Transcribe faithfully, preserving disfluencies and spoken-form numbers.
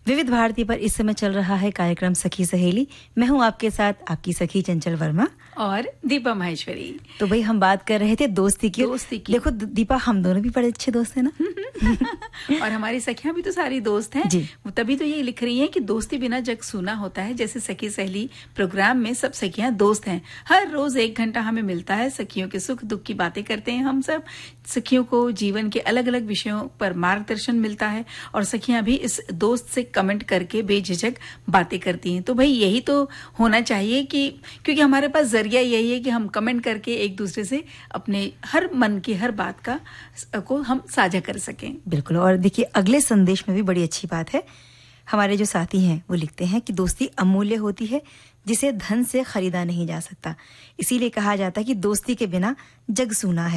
विविध भारती पर इस समय चल रहा है कार्यक्रम सखी सहेली। मैं हूं आपके साथ आपकी सखी चंचल वर्मा और दीपा माहेश्वरी। तो भाई हम बात कर रहे थे दोस्ती की। दोस्ती की। देखो दीपा, हम दोनों भी बड़े अच्छे दोस्त हैं ना। और हमारी सखियां भी तो सारी दोस्त हैं जी। तभी तो ये लिख रही हैं कि दोस्ती बिना जग सूना होता है। जैसे सखी सहेली प्रोग्राम में सब सखियां दोस्त हैं। हर रोज एक घंटा हमें मिलता है, सखियों के सुख दुख की बातें करते हैं हम सब। सखियों को जीवन के अलग अलग विषयों पर मार्गदर्शन मिलता है और सखियां भी इस दोस्त से कमेंट करके बेझिझक बातें करती हैं। तो भाई यही तो होना चाहिए कि क्योंकि हमारे पास जरिया यही है कि हम कमेंट करके एक दूसरे से अपने हर मन की हर बात का को हम साझा कर सकें। बिल्कुल। और देखिए अगले संदेश में भी बड़ी अच्छी बात है। हमारे जो साथी हैं वो लिखते हैं कि दोस्ती अमूल्य होती है जिसे धन से खरीदा नहीं जा सकता। इसीलिए कहा जाता है कि दोस्ती के बिना जग सूना है।